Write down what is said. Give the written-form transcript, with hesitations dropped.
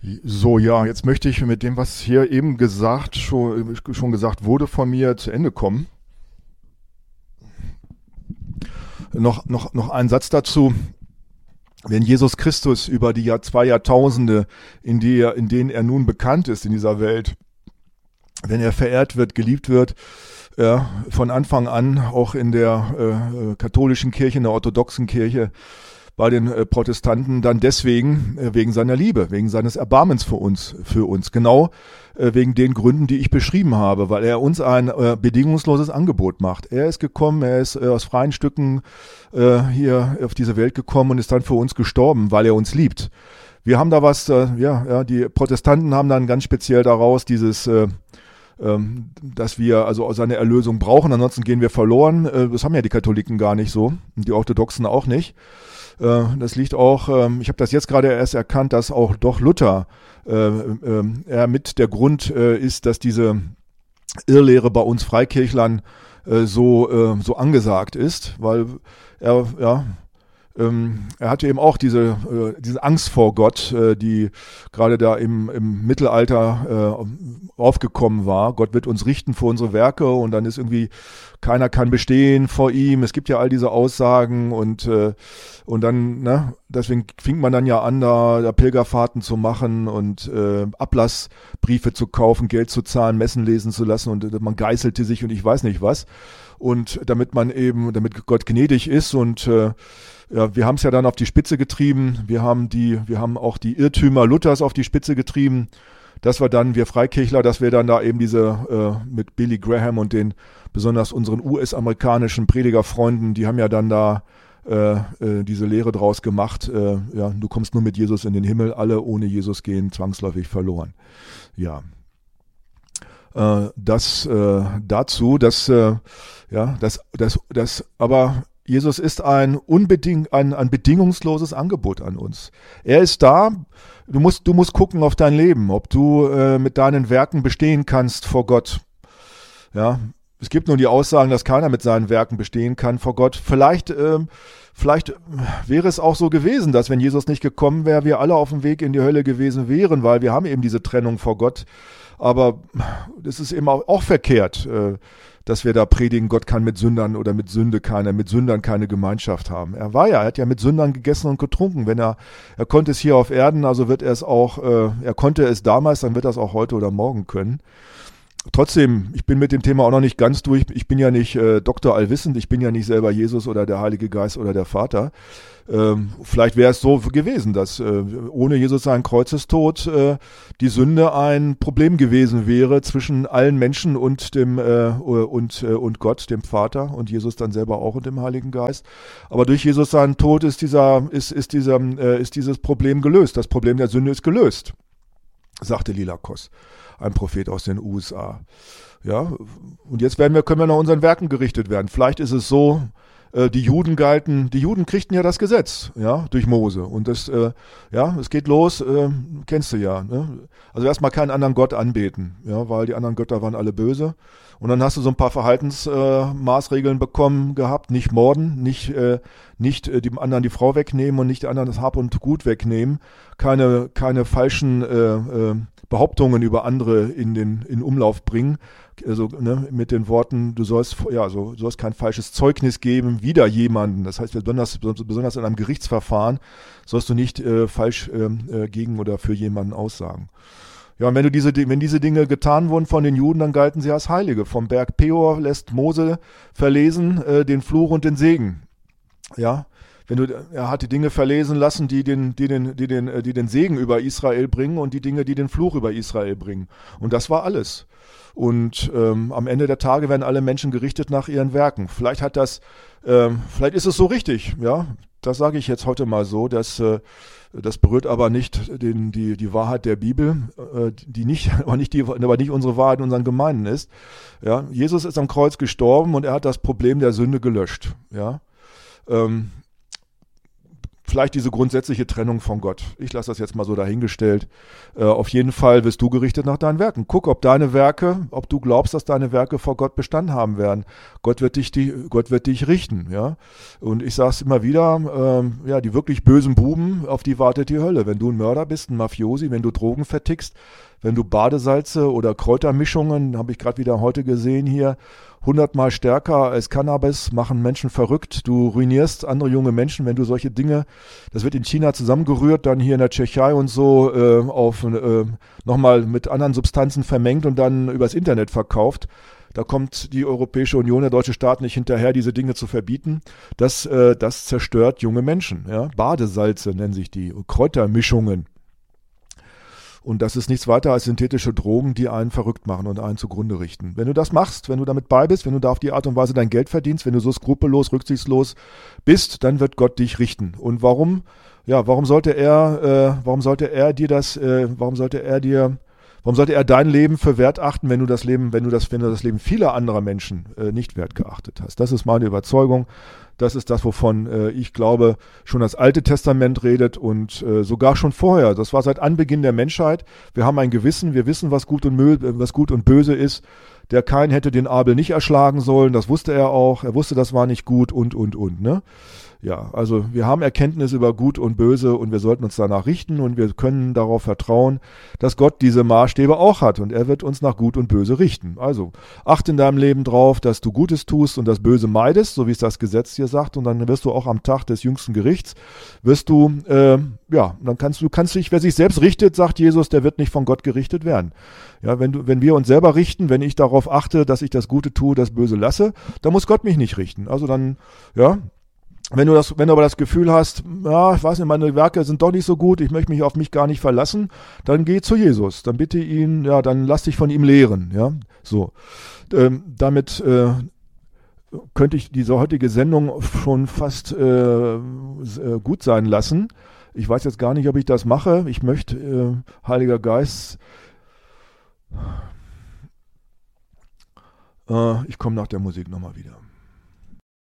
So, ja, jetzt möchte ich mit dem, was hier eben schon gesagt wurde von mir, zu Ende kommen. Noch ein Satz dazu. Wenn Jesus Christus über die 2 Jahrtausende, in denen er nun bekannt ist in dieser Welt, wenn er verehrt wird, geliebt wird, von Anfang an auch in der katholischen Kirche, in der orthodoxen Kirche, bei den Protestanten dann deswegen, wegen seiner Liebe, wegen seines Erbarmens für uns, genau wegen den Gründen, die ich beschrieben habe, weil er uns ein bedingungsloses Angebot macht. Er ist gekommen, er ist aus freien Stücken hier auf diese Welt gekommen und ist dann für uns gestorben, weil er uns liebt. Wir haben da was, die Protestanten haben dann ganz speziell daraus dieses dass wir also seine Erlösung brauchen, ansonsten gehen wir verloren. Das haben ja die Katholiken gar nicht so, die Orthodoxen auch nicht. Das liegt auch, ich habe das jetzt gerade erst erkannt, dass auch doch Luther er mit der Grund ist, dass diese Irrlehre bei uns Freikirchlern so angesagt ist, weil er hatte eben auch diese Angst vor Gott, die gerade da im Mittelalter aufgekommen war. Gott wird uns richten für unsere Werke und dann ist irgendwie, keiner kann bestehen vor ihm. Es gibt ja all diese Aussagen und dann, deswegen fing man dann ja an, da Pilgerfahrten zu machen und Ablassbriefe zu kaufen, Geld zu zahlen, Messen lesen zu lassen und man geißelte sich und ich weiß nicht was. Und damit Gott gnädig ist und wir haben es ja dann auf die Spitze getrieben. Wir haben auch die Irrtümer Luthers auf die Spitze getrieben, dass wir Freikirchler, dass wir dann da eben diese mit Billy Graham und den besonders unseren US-amerikanischen Predigerfreunden, die haben ja dann da diese Lehre draus gemacht. Du kommst nur mit Jesus in den Himmel, alle ohne Jesus gehen zwangsläufig verloren. Ja. Aber Jesus ist ein bedingungsloses Angebot an uns. Er ist da. Du musst gucken auf dein Leben, ob du mit deinen Werken bestehen kannst vor Gott. Ja, es gibt nur die Aussagen, dass keiner mit seinen Werken bestehen kann vor Gott. Vielleicht wäre es auch so gewesen, dass wenn Jesus nicht gekommen wäre, wir alle auf dem Weg in die Hölle gewesen wären, weil wir haben eben diese Trennung vor Gott. Aber das ist eben auch verkehrt, dass wir da predigen, Gott kann mit Sündern oder mit Sündern keine Gemeinschaft haben. Er hat ja mit Sündern gegessen und getrunken. Wenn er konnte es hier auf Erden, also wird er es auch, er konnte es damals, dann wird er es auch heute oder morgen können. Trotzdem, ich bin mit dem Thema auch noch nicht ganz durch. Ich bin ja nicht Dr. Allwissend, ich bin ja nicht selber Jesus oder der Heilige Geist oder der Vater. Vielleicht wäre es so gewesen, dass ohne Jesus seinen Kreuzestod die Sünde ein Problem gewesen wäre zwischen allen Menschen und und Gott, dem Vater und Jesus dann selber auch und dem Heiligen Geist. Aber durch Jesus seinen Tod ist dieses Problem gelöst. Das Problem der Sünde ist gelöst, sagte Lila Koss, ein Prophet aus den USA. Ja, und jetzt können wir nach unseren Werken gerichtet werden. Vielleicht ist es so, die Juden kriegten ja das Gesetz, ja, durch Mose. Und es geht los, kennst du ja, ne? Also erstmal keinen anderen Gott anbeten, ja, weil die anderen Götter waren alle böse. Und dann hast du so ein paar Verhaltensmaßregeln bekommen gehabt, nicht morden, nicht dem anderen die Frau wegnehmen und nicht dem anderen das Hab und Gut wegnehmen, keine falschen Behauptungen über andere in Umlauf bringen, also mit den Worten, du sollst kein falsches Zeugnis geben wider jemanden. Das heißt, besonders in einem Gerichtsverfahren sollst du nicht falsch gegen oder für jemanden aussagen. Ja, und wenn diese Dinge getan wurden von den Juden, dann galten sie als Heilige. Vom Berg Peor lässt Mose verlesen den Fluch und den Segen. Ja, er hat die Dinge verlesen lassen, die den Segen über Israel bringen und die Dinge, die den Fluch über Israel bringen. Und das war alles. Und am Ende der Tage werden alle Menschen gerichtet nach ihren Werken. Vielleicht ist es so richtig, ja. Das sage ich jetzt heute mal so, dass das berührt aber nicht die Wahrheit der Bibel, aber nicht unsere Wahrheit in unseren Gemeinden ist. Ja, Jesus ist am Kreuz gestorben und er hat das Problem der Sünde gelöscht. Ja. vielleicht diese grundsätzliche Trennung von Gott. Ich lasse das jetzt mal so dahingestellt. Auf jeden Fall wirst du gerichtet nach deinen Werken. Guck, ob du glaubst, dass deine Werke vor Gott Bestand haben werden. Gott wird dich richten. Ja? Und ich sage es immer wieder, die wirklich bösen Buben, auf die wartet die Hölle. Wenn du ein Mörder bist, ein Mafiosi, wenn du Drogen vertickst, wenn du Badesalze oder Kräutermischungen, habe ich gerade wieder heute gesehen hier, 100-mal stärker als Cannabis, machen Menschen verrückt. Du ruinierst andere junge Menschen, wenn du solche Dinge, das wird in China zusammengerührt, dann hier in der Tschechei und so nochmal mit anderen Substanzen vermengt und dann übers Internet verkauft. Da kommt die Europäische Union, der deutsche Staat nicht hinterher, diese Dinge zu verbieten. Das zerstört junge Menschen. Ja? Badesalze nennen sich die, Kräutermischungen. Und das ist nichts weiter als synthetische Drogen, die einen verrückt machen und einen zugrunde richten. Wenn du das machst, wenn du damit bei bist, wenn du da auf die Art und Weise dein Geld verdienst, wenn du so skrupellos, rücksichtslos bist, dann wird Gott dich richten. Und warum? Ja, warum sollte er dein Leben für wert achten, wenn du das Leben vieler anderer Menschen nicht wert geachtet hast? Das ist meine Überzeugung. Das ist das, wovon ich glaube, schon das Alte Testament redet und sogar schon vorher. Das war seit Anbeginn der Menschheit. Wir haben ein Gewissen, wir wissen, was gut und böse ist. Der Kain hätte den Abel nicht erschlagen sollen, das wusste er auch. Er wusste, das war nicht gut und, ne? Ja, also wir haben Erkenntnis über Gut und Böse und wir sollten uns danach richten und wir können darauf vertrauen, dass Gott diese Maßstäbe auch hat und er wird uns nach Gut und Böse richten. Also achte in deinem Leben drauf, dass du Gutes tust und das Böse meidest, so wie es das Gesetz dir sagt, und dann wirst du auch am Tag des jüngsten Gerichts, dann kannst du dich, wer sich selbst richtet, sagt Jesus, der wird nicht von Gott gerichtet werden. Ja, wenn wir uns selber richten, wenn ich darauf achte, dass ich das Gute tue, das Böse lasse, dann muss Gott mich nicht richten. Also dann, ja, wenn du aber das Gefühl hast, ja, ich weiß nicht, meine Werke sind doch nicht so gut, ich möchte mich auf mich gar nicht verlassen, dann geh zu Jesus, dann bitte ihn, ja, dann lass dich von ihm lehren, ja, so. Damit könnte ich diese heutige Sendung schon fast gut sein lassen. Ich weiß jetzt gar nicht, ob ich das mache. Ich möchte, Heiliger Geist, ich komme nach der Musik nochmal wieder.